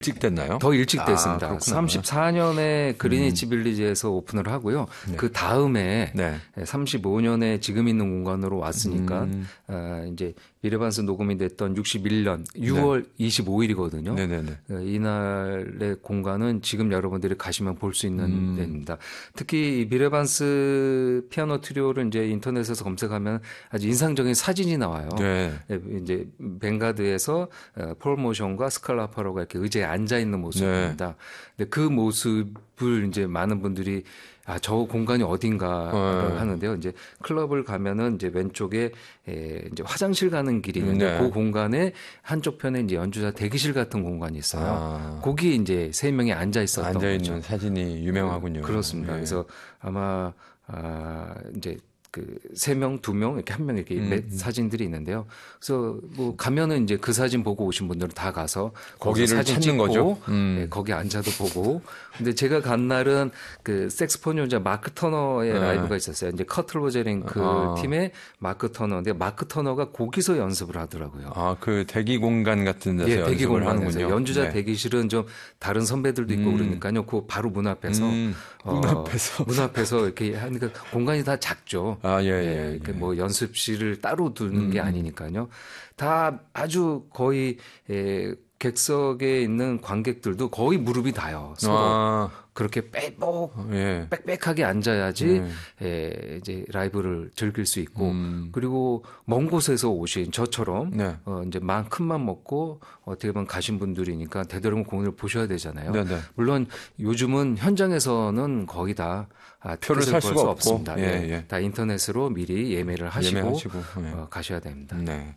일찍 됐나요? 더 일찍 됐습니다. 그렇구나. 34년에 그리니치 빌리지에서 오픈을 하고요. 네. 그 다음에 네. 35년에 지금 있는 공간으로 왔으니까 이제 빌 에반스 녹음이 됐던 61년 6월 25일이거든요. 네네네. 이날의 공간은 지금 여러분들이 가시면 볼 수 있는 데입니다. 특히 이 빌 에반스 피아노 트리오를 이제 인터넷에서 검색하면 아주 인상적인 사진이 나와요. 네. 이제 뱅가드에서 폴 모션과 스칼라 파로가 이렇게 의자에 앉아 있는 모습입니다. 네. 근데 그 모습을 이제 많은 분들이 저 공간이 어딘가 하는데요. 이제 클럽을 가면은 이제 왼쪽에 이제 화장실 가는 길이 있는데 그 공간에 한쪽 편에 이제 연주자 대기실 같은 공간이 있어요. 거기 이제 세 명이 앉아 있었던 앉아 있는 거죠. 사진이 유명하군요. 그렇습니다. 네. 그래서 아마 이제 그 3명, 2명 이렇게 한 명 이렇게 사진들이 있는데요. 그래서 뭐 가면은 이제 그 사진 보고 오신 분들은 다 가서 거기를 사진 찾는 찍고, 거죠. 네, 거기 앉아도 보고. 근데 제가 간 날은 그 색스폰 연주자 마크 터너의 라이브가 있었어요. 이제 커틀 로제링크 팀의 마크 터너인데 마크 터너가 거기서 연습을 하더라고요. 그 대기 공간 같은 데서 연습을 대기 하는군요. 연주자 네. 대기실은 좀 다른 선배들도 있고 그러니까요. 그 바로 문 앞에서 문 앞에서 이렇게 하니까 공간이 다 작죠. 예. 그러니까 뭐 연습실을 따로 두는 게 아니니까요. 다 아주 거의 객석에 있는 관객들도 거의 무릎이 닿아요. 서로 그렇게 빽빽하게 앉아야지 이제 라이브를 즐길 수 있고 그리고 먼 곳에서 오신 저처럼 이제 큰맘 먹고 어떻게 보면 가신 분들이니까 되도록이면 공연을 보셔야 되잖아요. 네네. 물론 요즘은 현장에서는 거의 다 표를 살 수가 없습니다. 예. 다 인터넷으로 미리 예매를 하시고 예. 가셔야 됩니다. 네.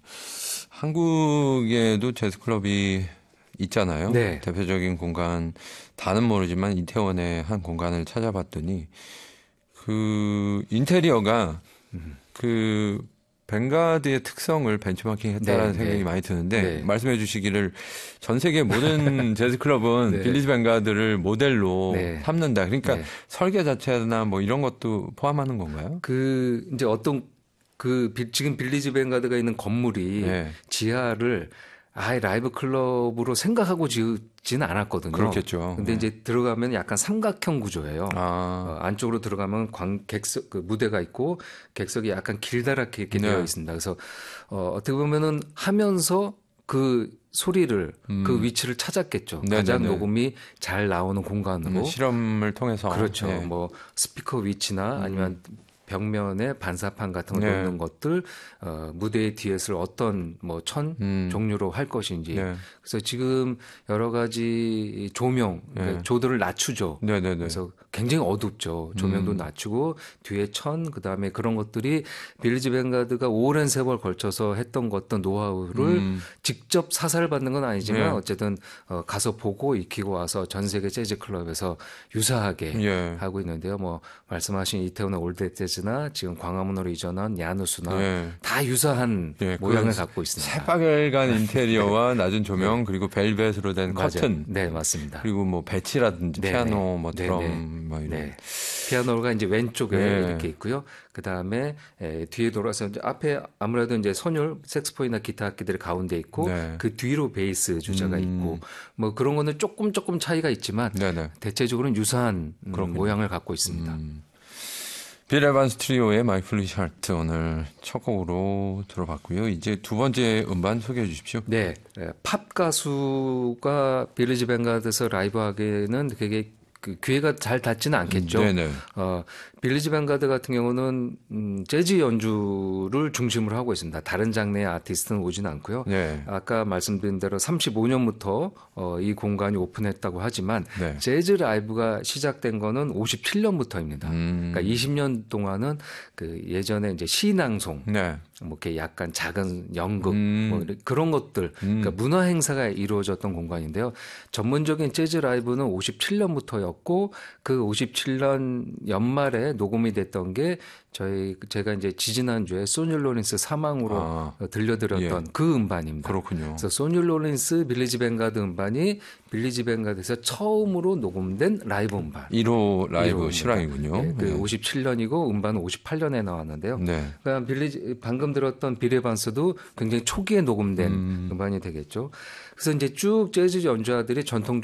한국에도 재즈클럽이 있잖아요. 네. 대표적인 공간 다는 모르지만 이태원의 한 공간을 찾아봤더니 그 인테리어가 그 뱅가드의 특성을 벤치마킹 했다라는 생각이 많이 드는데 말씀해 주시기를 전 세계 모든 재즈클럽은 빌리지 뱅가드를 모델로 삼는다. 그러니까 설계 자체나 뭐 이런 것도 포함하는 건가요? 그 이제 지금 빌리지 뱅가드가 있는 건물이 지하를 라이브 클럽으로 생각하고 지지는 않았거든요. 그렇겠죠. 근데 이제 들어가면 약간 삼각형 구조예요. 안쪽으로 들어가면 객석, 그 무대가 있고 객석이 약간 길다랗게 이렇게 되어 있습니다. 그래서 어떻게 보면은 하면서 그 소리를 그 위치를 찾았겠죠. 가장 녹음이 잘 나오는 공간으로 실험을 통해서 그렇죠. 뭐 스피커 위치나 아니면 벽면에 반사판 같은 거 놓는 것들, 무대의 뒤에 쓸 어떤 뭐 종류로 할 것인지. 그래서 지금 여러 가지 조명, 조도를 낮추죠. 그래서 굉장히 어둡죠. 조명도 낮추고 뒤에 그다음에 그런 것들이 빌리지 뱅가드가 오랜 세월 걸쳐서 했던 어떤 노하우를 직접 사살받는 건 아니지만 어쨌든 가서 보고 익히고 와서 전 세계 재즈 클럽에서 유사하게 하고 있는데요. 뭐 말씀하신 이태원의 올드 재즈나 지금 광화문으로 이전한 야누스나 다 유사한 모양을 갖고 있습니다. 새빨간 인테리어와 낮은 조명 그리고 벨벳으로 된 커튼. 네, 맞습니다. 그리고 뭐 배치라든지 피아노, 뭐 드럼, 뭐 이런. 피아노가 이제 왼쪽에 이렇게 있고요. 그 다음에 뒤에 돌아서 이제 앞에 아무래도 이제 선율, 색스폰이나 기타 악기들이 가운데 있고 그 뒤로 베이스 주자가 있고 뭐 그런 거는 조금 차이가 있지만 대체적으로는 유사한 모양을 갖고 있습니다. 빌 에반스 트리오의 마이 풀리시 하트 오늘 첫 곡으로 들어봤고요. 이제 두 번째 음반 소개해 주십시오. 네, 팝 가수가 빌리지 뱅가드에서 라이브 하기에는 되게 기회가 잘 닿지는 않겠죠. 빌리지 뱅가드 같은 경우는 재즈 연주를 중심으로 하고 있습니다. 다른 장르의 아티스트는 오지는 않고요. 아까 말씀드린 대로 35년부터 이 공간이 오픈했다고 하지만 재즈 라이브가 시작된 거는 57년부터입니다. 그러니까 20년 동안은 그 예전에 이제 시낭송, 뭐 이렇게 약간 작은 연극, 뭐 그런 것들, 그러니까 문화 행사가 이루어졌던 공간인데요. 전문적인 재즈 라이브는 57년부터였고 그 57년 연말에 녹음이 됐던 게 제가 이제 지지난주에 소니 로린스 사망으로 들려드렸던 그 음반입니다. 그렇군요. 그래서 소니 로린스 빌리지 뱅가드 음반이 빌리지 뱅가드에서 처음으로 녹음된 라이브 음반. 1호 라이브 실황이군요. 그 57년이고 음반은 58년에 나왔는데요. 그러니까 방금 방금 들었던 빌 에반스도 굉장히 초기에 녹음된 음반이 되겠죠. 그래서 이제 쭉 재즈 연주자들이 전통